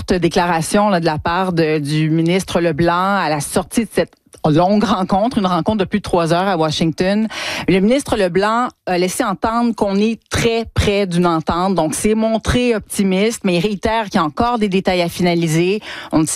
forte déclaration là, de la part du ministre Leblanc à la sortie de cette longue rencontre, une rencontre de plus de 3 heures à Washington. Le ministre Leblanc a laissé entendre qu'on est très près d'une entente. Donc, c'est montré optimiste, mais il réitère qu'il y a encore des détails à finaliser. On ne sait